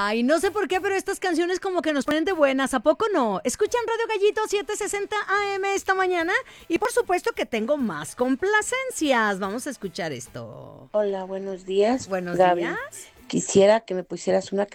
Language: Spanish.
Ay, no sé por qué, pero estas canciones como que nos ponen de buenas, ¿a poco no? Escuchan Radio Gallito 760 AM esta mañana y por supuesto que tengo más complacencias. Vamos a escuchar esto. Hola, buenos días, Buenos Gaby. días. Quisiera que me pusieras una